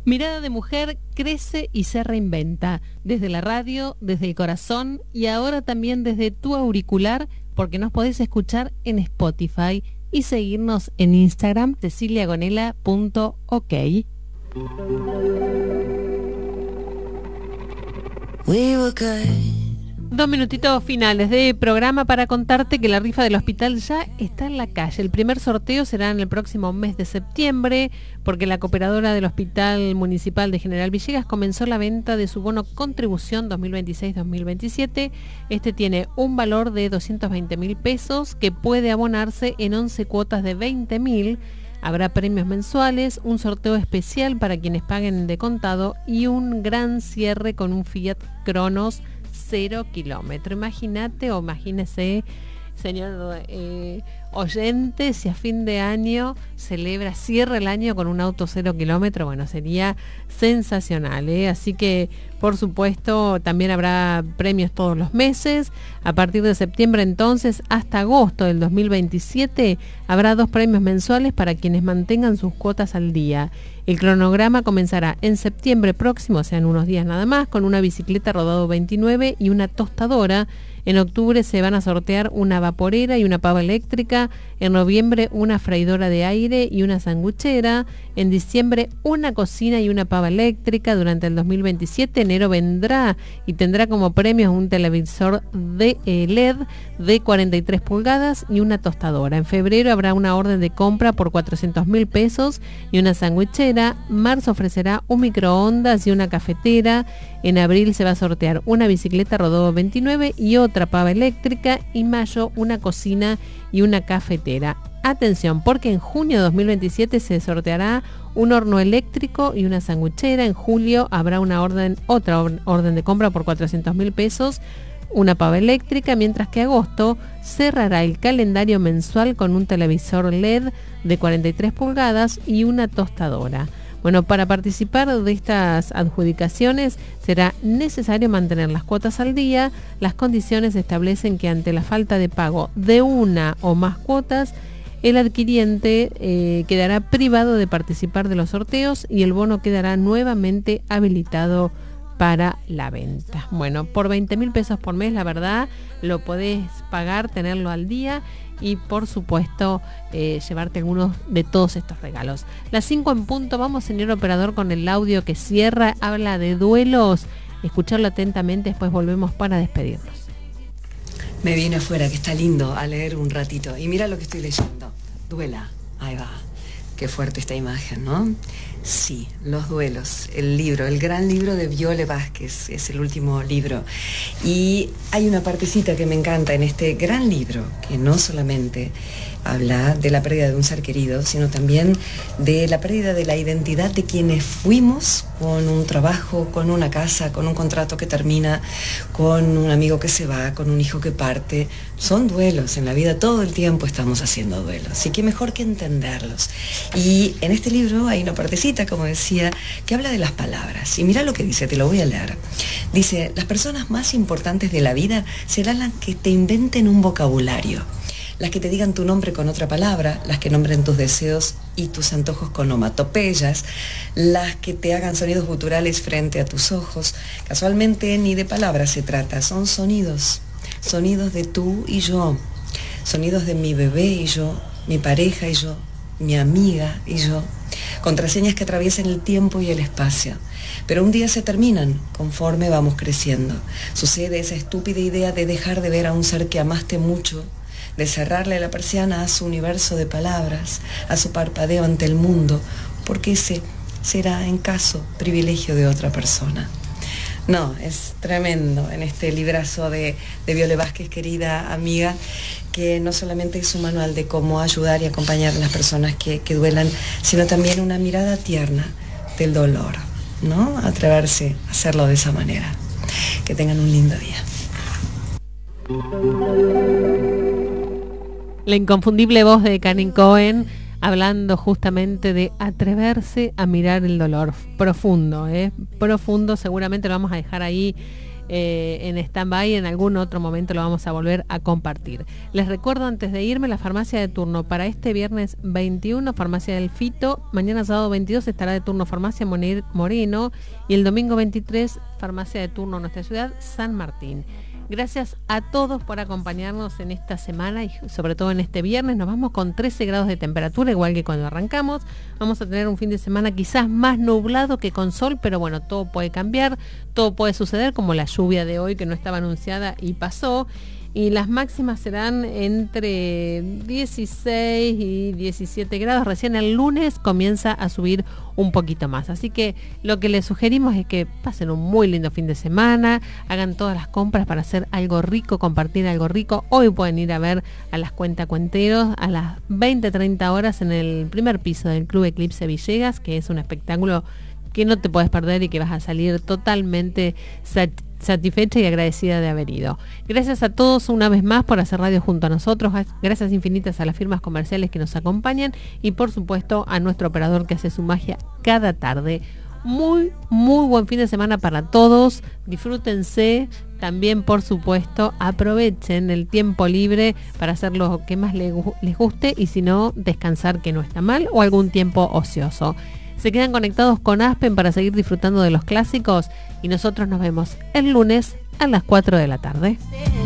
Mirada de Mujer crece y se reinventa, desde la radio, desde el corazón y ahora también desde tu auricular, porque nos podés escuchar en Spotify y seguirnos en Instagram, ceciliagonela.ok. We were good. 2 minutitos finales de programa para contarte que la rifa del hospital ya está en la calle. El primer sorteo será en el próximo mes de septiembre, porque la cooperadora del Hospital Municipal de General Villegas comenzó la venta de su bono contribución 2026-2027. Este tiene un valor de 220.000 pesos que puede abonarse en 11 cuotas de 20.000. Habrá premios mensuales, un sorteo especial para quienes paguen de contado y un gran cierre con un Fiat Cronos 0 kilómetro. Imagínate o imagínese, señor oyente, si a fin de año cierra el año con un auto 0 kilómetro, bueno, sería sensacional, ¿eh? Así que, por supuesto, también habrá premios todos los meses. A partir de septiembre, entonces, hasta agosto del 2027, habrá 2 premios mensuales para quienes mantengan sus cuotas al día. El cronograma comenzará en septiembre próximo, o sea, en unos días nada más, con una bicicleta Rodado 29 y una tostadora. En octubre se van a sortear una vaporera y una pava eléctrica. En noviembre una freidora de aire y una sanguchera. En diciembre una cocina y una pava eléctrica. Durante el 2027 enero vendrá y tendrá como premios un televisor de LED de 43 pulgadas y una tostadora. En febrero habrá una orden de compra por 400.000 pesos y una sanguchera. Marzo ofrecerá un microondas y una cafetera. En abril se va a sortear una bicicleta Rodado 29 y otra pava eléctrica. Y mayo una cocina y una cafetera. Atención, porque en junio de 2027 se sorteará un horno eléctrico y una sanguchera. En julio habrá otra orden de compra por 400.000 pesos, una pava eléctrica, mientras que agosto cerrará el calendario mensual con un televisor LED de 43 pulgadas y una tostadora. Bueno, para participar de estas adjudicaciones será necesario mantener las cuotas al día. Las condiciones establecen que ante la falta de pago de una o más cuotas, el adquiriente quedará privado de participar de los sorteos y el bono quedará nuevamente habilitado para la venta. Bueno, por 20.000 pesos por mes, la verdad, lo podés pagar, tenerlo al día y, por supuesto, llevarte algunos de todos estos regalos. Las 5 en punto, vamos, señor operador, con el audio que cierra, habla de duelos. Escucharlo atentamente, después volvemos para despedirnos. Me vine afuera, que está lindo, a leer un ratito. Y mira lo que estoy leyendo. Duela. Ahí va. Qué fuerte esta imagen, ¿no? Sí, Los duelos, el libro, el gran libro de Viole Vázquez, es el último libro. Y hay una partecita que me encanta en este gran libro, que no solamente habla de la pérdida de un ser querido, sino también de la pérdida de la identidad de quienes fuimos, con un trabajo, con una casa, con un contrato que termina, con un amigo que se va, con un hijo que parte. Son duelos, en la vida todo el tiempo estamos haciendo duelos, así que mejor que entenderlos. Y en este libro hay una partecita, como decía, que habla de las palabras. Y mira lo que dice, te lo voy a leer. Dice: las personas más importantes de la vida serán las que te inventen un vocabulario, las que te digan tu nombre con otra palabra, las que nombren tus deseos y tus antojos con onomatopeyas, las que te hagan sonidos guturales frente a tus ojos. Casualmente ni de palabras se trata, son sonidos, sonidos de tú y yo, sonidos de mi bebé y yo, mi pareja y yo, mi amiga y yo, contraseñas que atraviesan el tiempo y el espacio. Pero un día se terminan conforme vamos creciendo. Sucede esa estúpida idea de dejar de ver a un ser que amaste mucho, de cerrarle la persiana a su universo de palabras, a su parpadeo ante el mundo, porque ese será, en caso, privilegio de otra persona. No, es tremendo en este librazo de Viole Vázquez, querida amiga, que no solamente es un manual de cómo ayudar y acompañar a las personas que duelan, sino también una mirada tierna del dolor, ¿no? Atreverse a hacerlo de esa manera. Que tengan un lindo día. La inconfundible voz de Karen Cohen, hablando justamente de atreverse a mirar el dolor. Profundo, profundo. Seguramente lo vamos a dejar ahí en stand-by, en algún otro momento lo vamos a volver a compartir. Les recuerdo antes de irme la farmacia de turno para este viernes 21, Farmacia del Fito, mañana sábado 22 estará de turno Farmacia Moreno y el domingo 23 Farmacia de turno en nuestra ciudad, San Martín. Gracias a todos por acompañarnos en esta semana y sobre todo en este viernes. Nos vamos con 13 grados de temperatura, igual que cuando arrancamos. Vamos a tener un fin de semana quizás más nublado que con sol, pero bueno, todo puede cambiar, todo puede suceder, como la lluvia de hoy que no estaba anunciada y pasó. Y las máximas serán entre 16 y 17 grados. Recién el lunes comienza a subir un poquito más. Así que lo que les sugerimos es que pasen un muy lindo fin de semana, hagan todas las compras para hacer algo rico, compartir algo rico. Hoy pueden ir a ver a las cuentacuenteros a las 20-30 horas en el primer piso del Club Eclipse Villegas, que es un espectáculo que no te puedes perder y que vas a salir totalmente satisfecha y agradecida de haber ido. Gracias a todos una vez más por hacer radio junto a nosotros. Gracias infinitas a las firmas comerciales que nos acompañan y por supuesto a nuestro operador que hace su magia cada tarde. Muy buen fin de semana para todos. Disfrútense. También, por supuesto, aprovechen el tiempo libre para hacer lo que más les guste y si no, descansar, que no está mal, o algún tiempo ocioso. Se quedan conectados con Aspen para seguir disfrutando de los clásicos y nosotros nos vemos el lunes a las 4 de la tarde.